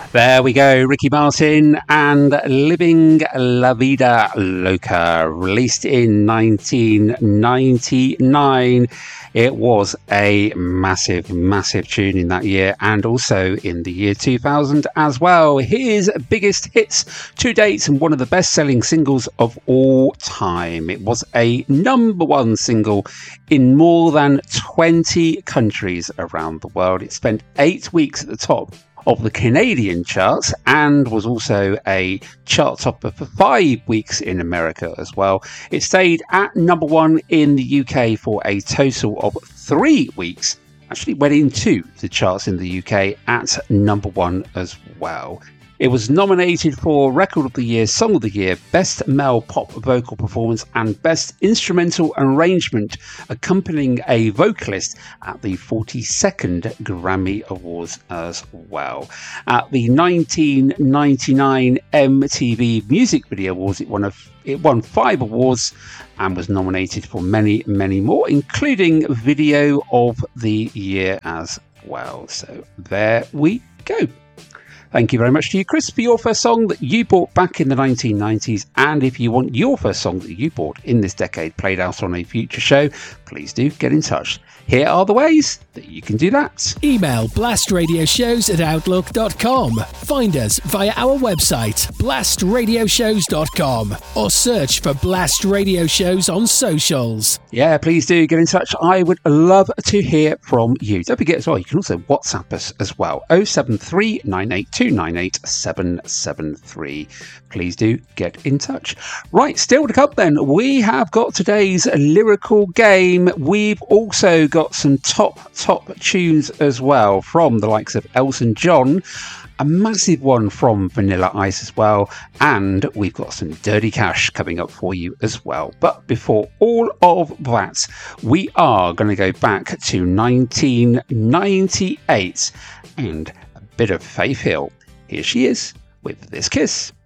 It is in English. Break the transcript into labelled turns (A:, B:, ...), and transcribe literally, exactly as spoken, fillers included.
A: There we go, Ricky Martin and Living La Vida Loca, released in nineteen ninety-nine. It was a massive, massive tune in that year and also in the year two thousand as well. His biggest hits to date and one of the best-selling singles of all time. It was a number one single in more than twenty countries around the world. It spent eight weeks at the top of the Canadian charts and was also a chart topper for five weeks in America as well. It stayed at number one in the U K for a total of three weeks. Actually went into the charts in the U K at number one as well. It was nominated for Record of the Year, Song of the Year, Best Male Pop Vocal Performance and Best Instrumental Arrangement, accompanying a vocalist at the forty-second Grammy Awards as well. At the nineteen ninety-nine M T V Music Video Awards, it won, a, it won five awards and was nominated for many, many more, including Video of the Year as well. So there we go. Thank you very much to you, Chris, for your first song that you bought back in the nineteen nineties. And if you want your first song that you bought in this decade played out on a future show, please do get in touch. Here are the ways that you can do that.
B: Email blastradioshows at outlook dot com. Find us via our website, blast radio shows dot com, or search for Blast Radio Shows on socials.
A: Yeah, please do get in touch. I would love to hear from you. Don't forget as well, you can also WhatsApp us as well. oh seven three nine eight two nine eight seven seven three. Please do get in touch. Right, still to come then, we have got today's lyrical game. We've also got some top, top tunes as well from the likes of Elton John, a massive one from Vanilla Ice as well, and we've got some Dirty Cash coming up for you as well. But before all of that, we are going to go back to nineteen ninety-eight and a bit of Faith Hill. Here she is with This Kiss.